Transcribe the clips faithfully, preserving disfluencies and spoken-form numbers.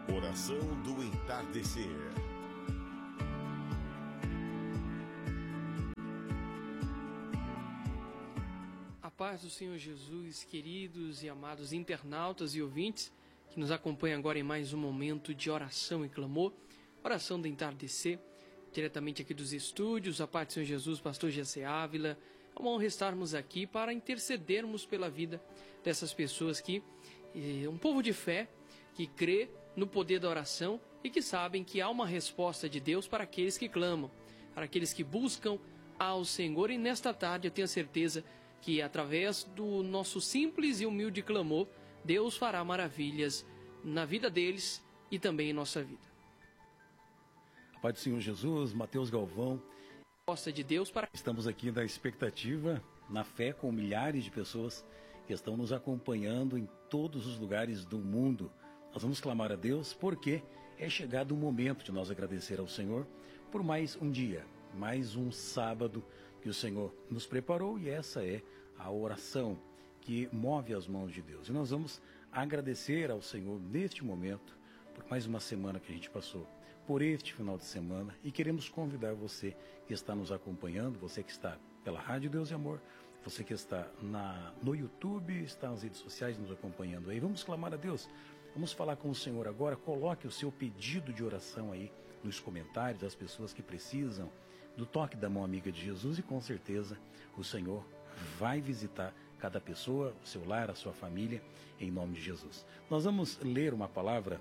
Oração do entardecer. A paz do Senhor Jesus, queridos e amados internautas e ouvintes que nos acompanham agora em mais um momento de oração e clamor, oração do entardecer, diretamente aqui dos estúdios, a paz do Senhor Jesus, pastor G C Ávila. É uma honra estarmos aqui para intercedermos pela vida dessas pessoas que, um povo de fé, que crê no poder da oração e que sabem que há uma resposta de Deus para aqueles que clamam, para aqueles que buscam ao Senhor. E nesta tarde eu tenho certeza que através do nosso simples e humilde clamor, Deus fará maravilhas na vida deles e também em nossa vida. A paz do Senhor Jesus, Mateus Galvão. Resposta de Deus para... Estamos aqui na expectativa, na fé, com milhares de pessoas que estão nos acompanhando em todos os lugares do mundo. Nós vamos clamar a Deus porque é chegado o momento de nós agradecer ao Senhor por mais um dia, mais um sábado que o Senhor nos preparou, e essa é a oração que move as mãos de Deus. E nós vamos agradecer ao Senhor neste momento por mais uma semana que a gente passou, por este final de semana, e queremos convidar você que está nos acompanhando, você que está pela Rádio Deus e Amor, você que está na, no YouTube, está nas redes sociais nos acompanhando aí. Vamos clamar a Deus. Vamos falar com o Senhor agora. Coloque o seu pedido de oração aí nos comentários, as pessoas que precisam do toque da mão amiga de Jesus, e com certeza o Senhor vai visitar cada pessoa, o seu lar, a sua família, em nome de Jesus. Nós vamos ler uma palavra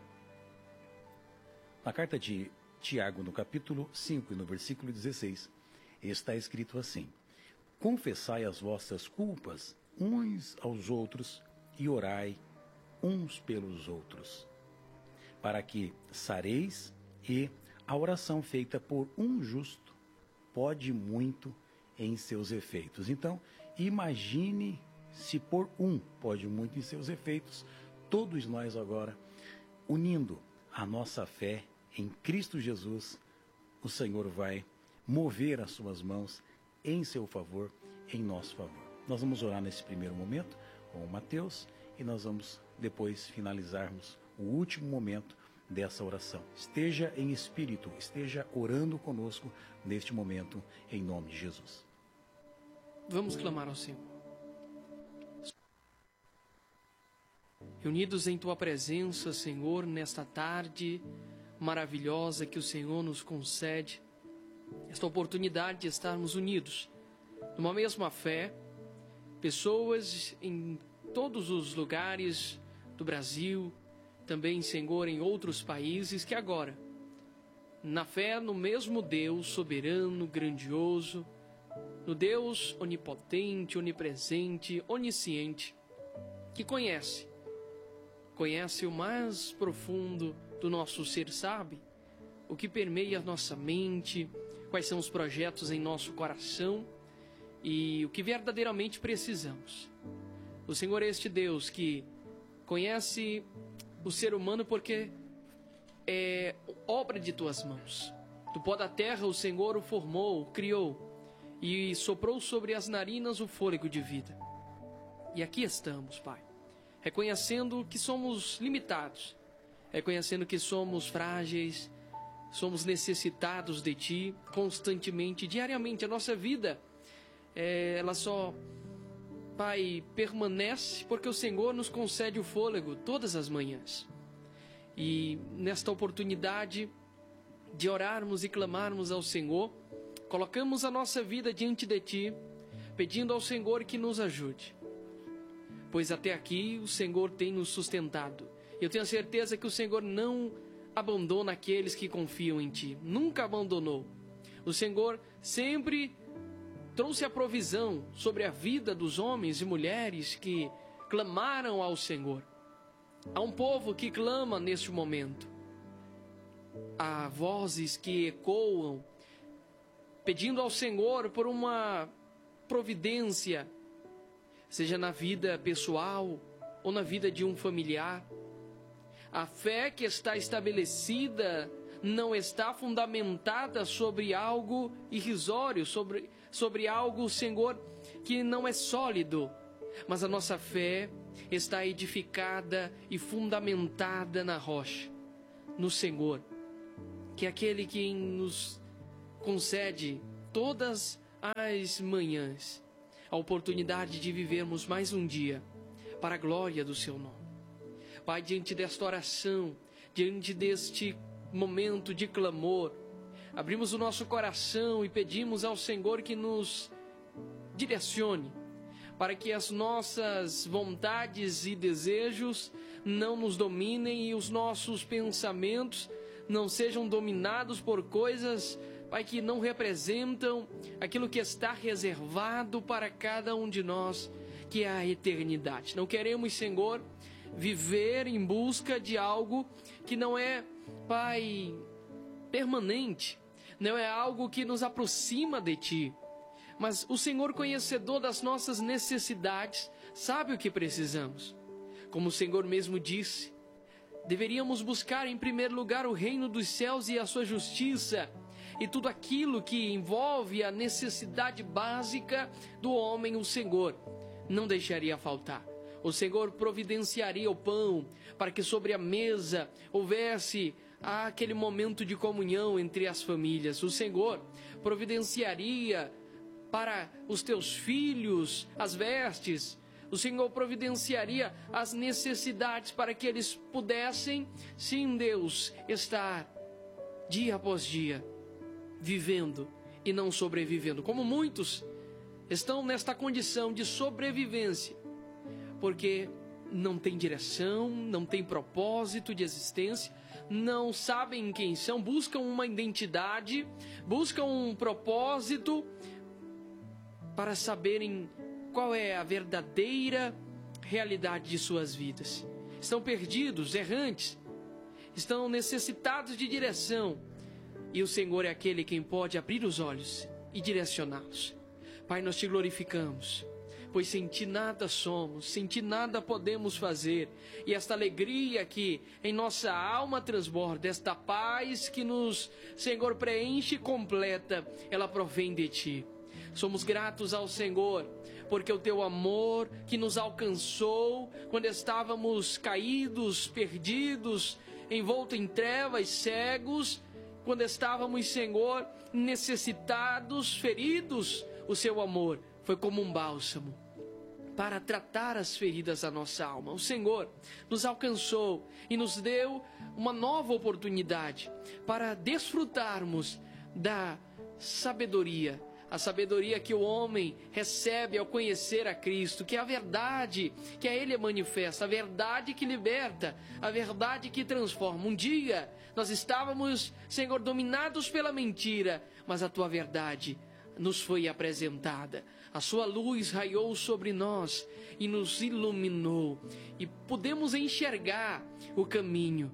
na carta de Tiago, no capítulo cinco, e no versículo dezesseis, está escrito assim: confessai as vossas culpas uns aos outros e orai uns pelos outros, para que sareis, e a oração feita por um justo pode muito em seus efeitos. Então, imagine se por um pode muito em seus efeitos, todos nós agora, unindo a nossa fé em Cristo Jesus, o Senhor vai mover as suas mãos em seu favor, em nosso favor. Nós vamos orar nesse primeiro momento com o Mateus, e nós vamos depois finalizarmos o último momento dessa oração. Esteja em espírito, esteja orando conosco neste momento, em nome de Jesus. Vamos clamar ao Senhor. Reunidos em Tua presença, Senhor, nesta tarde maravilhosa que o Senhor nos concede, esta oportunidade de estarmos unidos numa mesma fé, pessoas em todos os lugares do Brasil, também, Senhor, em outros países, que agora, na fé no mesmo Deus soberano, grandioso, no Deus onipotente, onipresente, onisciente, que conhece, conhece o mais profundo do nosso ser, sabe o que permeia a nossa mente, quais são os projetos em nosso coração e o que verdadeiramente precisamos. O Senhor é este Deus que conhece o ser humano porque é obra de Tuas mãos. Do pó da terra o Senhor o formou, o criou e soprou sobre as narinas o fôlego de vida. E aqui estamos, Pai, reconhecendo que somos limitados, reconhecendo que somos frágeis, somos necessitados de Ti constantemente, diariamente. A nossa vida, é, ela só... Pai, permanece porque o Senhor nos concede o fôlego todas as manhãs. E nesta oportunidade de orarmos e clamarmos ao Senhor, colocamos a nossa vida diante de Ti, pedindo ao Senhor que nos ajude. Pois até aqui o Senhor tem nos sustentado. Eu tenho a certeza que o Senhor não abandona aqueles que confiam em Ti. Nunca abandonou. O Senhor sempre trouxe a provisão sobre a vida dos homens e mulheres que clamaram ao Senhor. Há um povo que clama neste momento. Há vozes que ecoam, pedindo ao Senhor por uma providência, seja na vida pessoal ou na vida de um familiar. A fé que está estabelecida não está fundamentada sobre algo irrisório, sobre, sobre algo, Senhor, que não é sólido, mas a nossa fé está edificada e fundamentada na rocha, no Senhor, que é aquele que nos concede todas as manhãs a oportunidade de vivermos mais um dia para a glória do seu nome. Pai, diante desta oração, diante deste momento de clamor, abrimos o nosso coração e pedimos ao Senhor que nos direcione, para que as nossas vontades e desejos não nos dominem e os nossos pensamentos não sejam dominados por coisas, Pai, que não representam aquilo que está reservado para cada um de nós, que é a eternidade. Não queremos, Senhor, viver em busca de algo que não é, Pai, permanente, não é algo que nos aproxima de Ti. Mas o Senhor, conhecedor das nossas necessidades, sabe o que precisamos. Como o Senhor mesmo disse, deveríamos buscar em primeiro lugar o reino dos céus e a sua justiça, e tudo aquilo que envolve a necessidade básica do homem, o Senhor não deixaria faltar. O Senhor providenciaria o pão para que sobre a mesa houvesse aquele momento de comunhão entre as famílias. O Senhor providenciaria para os teus filhos as vestes. O Senhor providenciaria as necessidades para que eles pudessem, sim, Deus, estar dia após dia vivendo e não sobrevivendo, como muitos estão nesta condição de sobrevivência, porque não tem direção, não tem propósito de existência, não sabem quem são, buscam uma identidade, buscam um propósito para saberem qual é a verdadeira realidade de suas vidas. Estão perdidos, errantes, estão necessitados de direção, e o Senhor é aquele quem pode abrir os olhos e direcioná-los. Pai, nós te glorificamos, pois sem ti nada somos, sem ti nada podemos fazer, e esta alegria que em nossa alma transborda, esta paz que nos, Senhor, preenche e completa, ela provém de ti. Somos gratos ao Senhor, porque o teu amor que nos alcançou quando estávamos caídos, perdidos, envoltos em trevas, cegos, quando estávamos, Senhor, necessitados, feridos, o seu amor foi como um bálsamo para tratar as feridas da nossa alma. O Senhor nos alcançou e nos deu uma nova oportunidade para desfrutarmos da sabedoria, a sabedoria que o homem recebe ao conhecer a Cristo, que é a verdade que a Ele manifesta, a verdade que liberta, a verdade que transforma. Um dia nós estávamos, Senhor, dominados pela mentira, mas a Tua verdade nos foi apresentada. A Sua luz raiou sobre nós e nos iluminou, e pudemos enxergar o caminho.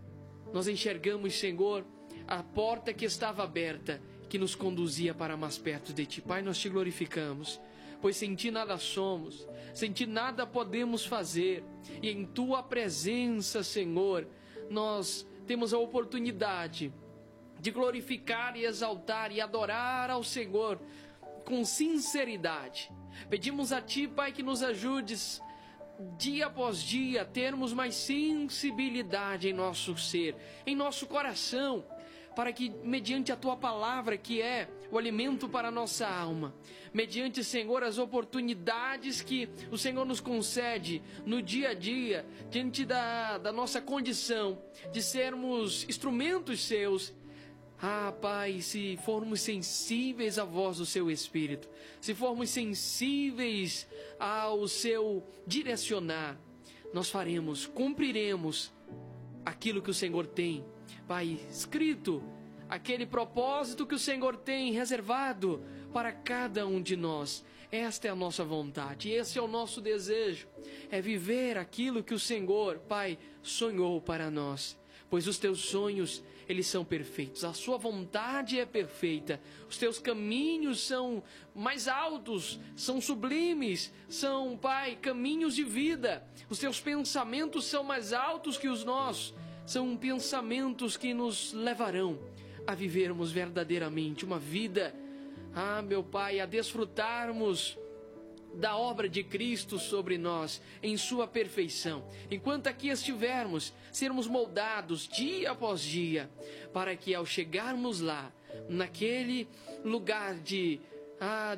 Nós enxergamos, Senhor, a porta que estava aberta, que nos conduzia para mais perto de Ti. Pai, nós Te glorificamos, pois sem Ti nada somos, sem Ti nada podemos fazer, e em Tua presença, Senhor, nós temos a oportunidade de glorificar e exaltar e adorar ao Senhor com sinceridade. Pedimos a Ti, Pai, que nos ajudes dia após dia a termos mais sensibilidade em nosso ser, em nosso coração, para que mediante a Tua palavra, que é o alimento para a nossa alma, mediante, Senhor, as oportunidades que o Senhor nos concede no dia a dia, diante da, da nossa condição de sermos instrumentos Seus. Ah, Pai, se formos sensíveis à voz do Seu Espírito, se formos sensíveis ao Seu direcionar, nós faremos, cumpriremos aquilo que o Senhor tem, Pai, escrito, aquele propósito que o Senhor tem reservado para cada um de nós. Esta é a nossa vontade, esse é o nosso desejo, é viver aquilo que o Senhor, Pai, sonhou para nós, pois os Teus sonhos, eles são perfeitos, a Sua vontade é perfeita, os Teus caminhos são mais altos, são sublimes, são, Pai, caminhos de vida, os Teus pensamentos são mais altos que os nossos, são pensamentos que nos levarão a vivermos verdadeiramente uma vida, ah, meu Pai, a desfrutarmos da obra de Cristo sobre nós, em sua perfeição. Enquanto aqui estivermos, sermos moldados dia após dia, para que ao chegarmos lá, naquele lugar de, ah,